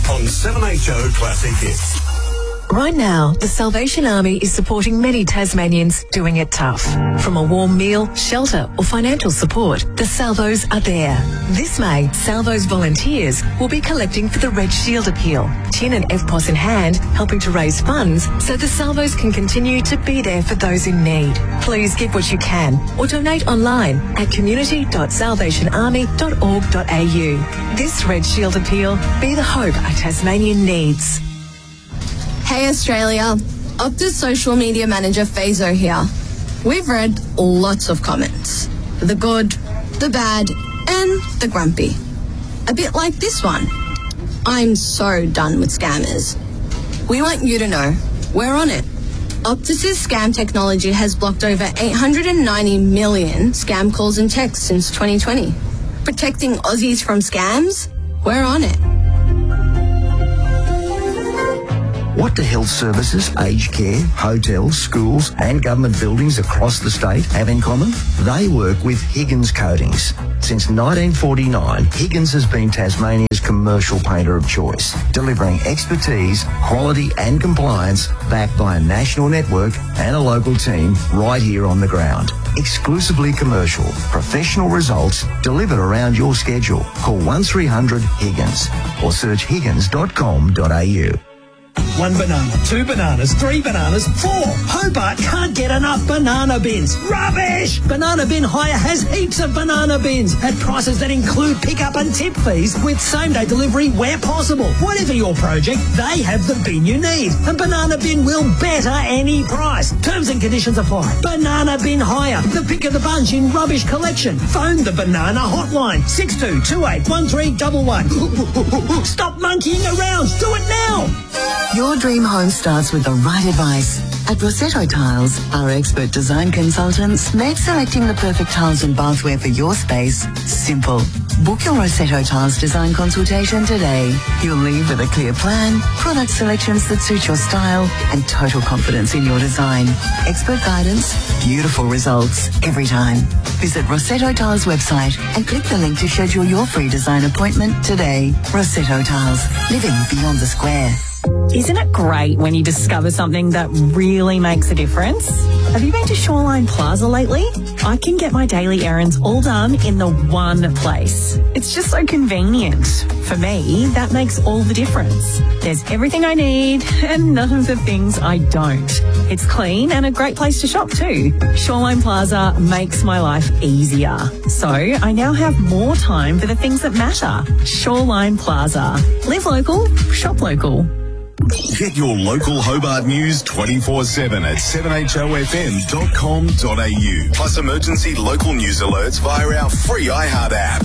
on 7HO Classic Hits. Right now, the Salvation Army is supporting many Tasmanians doing it tough. From a warm meal, shelter or financial support, the Salvos are there. This May, Salvos volunteers will be collecting for the Red Shield Appeal, tin and FPOS in hand, helping to raise funds so the Salvos can continue to be there for those in need. Please give what you can or donate online at community.salvationarmy.org.au. This Red Shield Appeal, be the hope a Tasmanian needs. Hey Australia, Optus social media manager Fazo here. We've read lots of comments. The good, the bad, and the grumpy. A bit like this one. I'm so done with scammers. We want you to know, we're on it. Optus's scam technology has blocked over 890 million scam calls and texts since 2020. Protecting Aussies from scams? We're on it. What do health services, aged care, hotels, schools and government buildings across the state have in common? They work with Higgins Coatings. Since 1949, Higgins has been Tasmania's commercial painter of choice, delivering expertise, quality and compliance backed by a national network and a local team right here on the ground. Exclusively commercial, professional results delivered around your schedule. Call 1300 Higgins or search higgins.com.au. 1 banana, 2 bananas, 3 bananas, 4. Hobart can't get enough banana bins. Rubbish! Banana Bin Hire has heaps of banana bins at prices that include pickup and tip fees with same-day delivery where possible. Whatever your project, they have the bin you need. And Banana Bin will better any price. Terms and conditions apply. Banana Bin Hire, the pick of the bunch in rubbish collection. Phone the Banana Hotline, 62281311. Stop monkeying around. Do it now. Your dream home starts with the right advice. At Rossetto Tiles, our expert design consultants make selecting the perfect tiles and bathware for your space simple. Book your Rossetto Tiles design consultation today. You'll leave with a clear plan, product selections that suit your style, and total confidence in your design. Expert guidance, beautiful results every time. Visit Rossetto Tiles website and click the link to schedule your free design appointment today. Rossetto Tiles, living beyond the square. Isn't it great when you discover something that really makes a difference? Have you been to Shoreline Plaza lately? I can get my daily errands all done in the one place. It's just so convenient. For me, that makes all the difference. There's everything I need and none of the things I don't. It's clean and a great place to shop too. Shoreline Plaza makes my life easier. So I now have more time for the things that matter. Shoreline Plaza. Live local, shop local. Get your local Hobart news 24/7 at 7HOFM.com.au. Plus emergency local news alerts via our free iHeart app.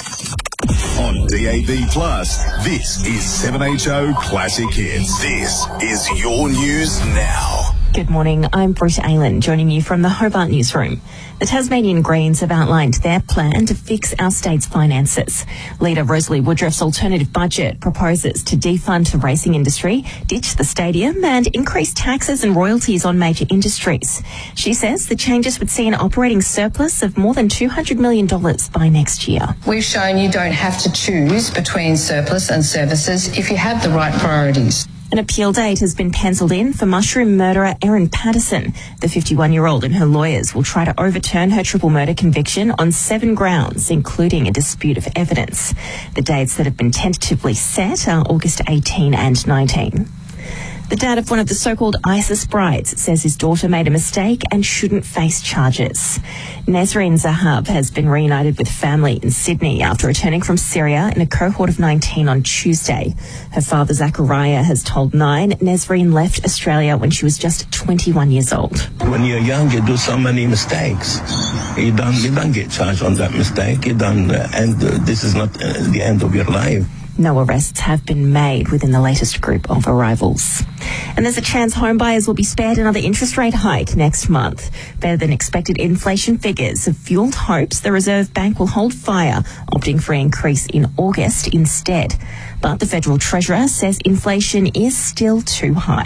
On DAB+, this is 7HO Classic Hits. This is your news now. Good morning, I'm Britt Aylan, joining you from the Hobart Newsroom. The Tasmanian Greens have outlined their plan to fix our state's finances. Leader Rosalie Woodruff's alternative budget proposes to defund the racing industry, ditch the stadium and increase taxes and royalties on major industries. She says the changes would see an operating surplus of more than $200 million by next year. We've shown you don't have to choose between surplus and services if you have the right priorities. An appeal date has been pencilled in for mushroom murderer Erin Patterson. The 51-year-old and her lawyers will try to overturn her triple murder conviction on 7 grounds, including a dispute of evidence. The dates that have been tentatively set are August 18 and 19. The dad of one of the so-called ISIS brides says his daughter made a mistake and shouldn't face charges. Nazreen Zahab has been reunited with family in Sydney after returning from Syria in a cohort of 19 on Tuesday. Her father, Zachariah, has told Nine Nazreen left Australia when she was just 21 years old. When you're young, you do so many mistakes. You don't get charged on that mistake. This is not the end of your life. No arrests have been made within the latest group of arrivals. And there's a chance home buyers will be spared another interest rate hike next month. Better than expected inflation figures have fueled hopes the Reserve Bank will hold fire, opting for an increase in August instead. But the Federal Treasurer says inflation is still too high.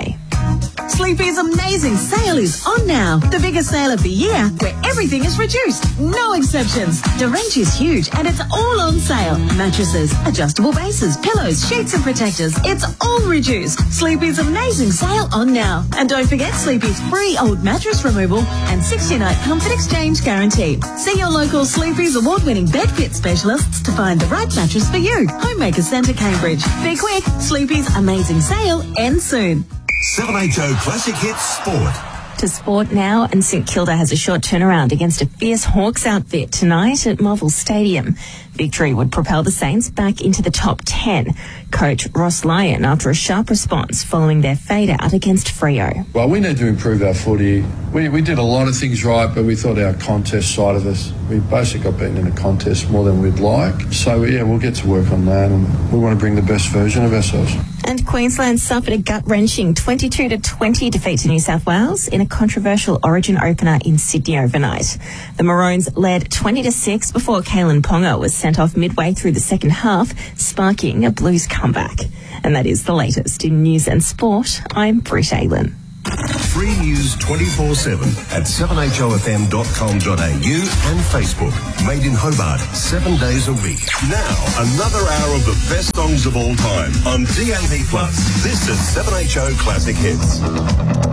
Sleepy's amazing sale is on now. The biggest sale of the year where everything is reduced. No exceptions. The range is huge and it's all on sale. Mattresses, adjustable bases, pillows, sheets and protectors. It's all reduced. Sleepy's amazing sale on now. And don't forget Sleepy's free old mattress removal and 60-night comfort exchange guarantee. See your local Sleepy's award-winning bed fit specialists to find the right mattress for you. Homemaker Centre, Cambridge. Be quick. Sleepy's amazing sale ends soon. 7HO Classic Hits Sport. To sport now, and St Kilda has a short turnaround against a fierce Hawks outfit tonight at Marvel Stadium. Victory would propel the Saints back into the top 10. Coach Ross Lyon after a sharp response following their fade-out against Freo. Well, we need to improve our footy. We did a lot of things right, but we thought our contest side of us, we basically got beaten in a contest more than we'd like. So, yeah, we'll get to work on that, and we want to bring the best version of ourselves. And Queensland suffered a gut-wrenching 22-20 defeat to New South Wales in a controversial Origin opener in Sydney overnight. The Maroons led 20-6 before Kalen Ponga was sent off midway through the second half, sparking a Blues comeback. And that is the latest in news and sport. I'm Britt Aylen. Free news 24/7 at 7hofm.com.au and Facebook. Made in Hobart 7 days a week. Now, another hour of the best songs of all time on DAB+. This is 7HO Classic Hits.